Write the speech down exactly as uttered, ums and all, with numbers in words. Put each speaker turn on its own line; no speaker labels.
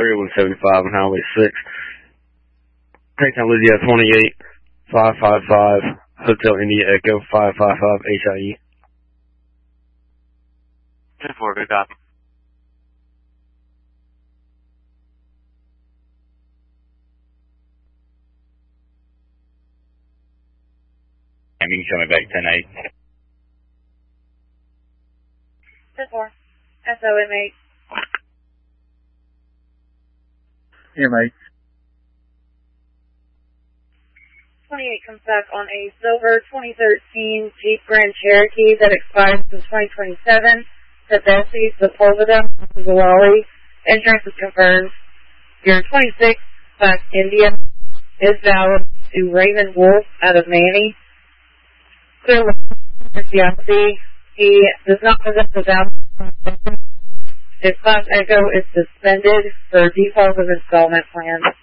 thirty-one seventy-five on Highway six. Paytown Lydia twenty-eight five five five, Hotel India Echo five five five H I E.
ten four, good copy.
And you can show me back ten eight.
ten four, S O M eight.
Here, mate.
twenty-eight comes back on a silver twenty thirteen Jeep Grand Cherokee that expires in twenty twenty-seven. The Bessie, the Polvada, the Zawali. Insurance is confirmed. Your twenty-six class India is valid to Raven Wolf out of Manny. Clear Fiancé. He does not possess the valid. His class Echo is suspended for default of installment plans.